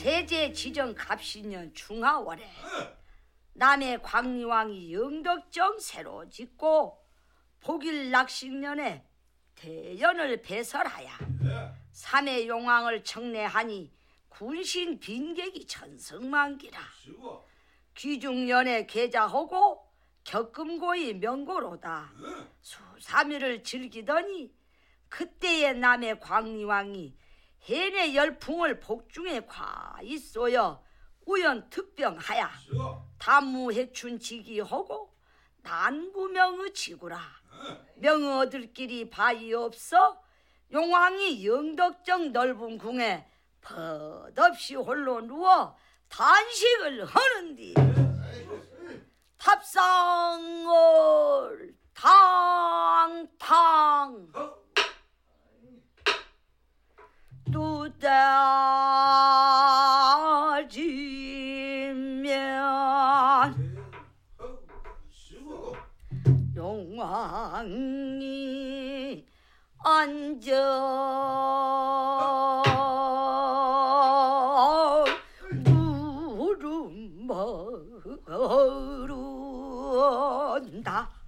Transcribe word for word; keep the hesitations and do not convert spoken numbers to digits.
세제 지정 갑신년 중하월에 남해 광리왕이 영덕정 새로 짓고 복일 낚식년에 대연을 배설하야 삼해 용왕을 청례하니 군신 빈객이 천성만기라. 귀중년에 계자하고 격금고이 명고로다. 수삼일을 즐기더니 그때의 남해 광리왕이 해내 열풍을 복중에 과히 쏘여 우연 특병하야 담무해춘 지기하고 난구명의 지구라. 명어들끼리 바위 없어 용왕이 영덕정 넓은 궁에 벗없이 홀로 누워 단식을 하는디 탑상을 탕탕 두다지면 용왕이 앉아 물음 먹으른다.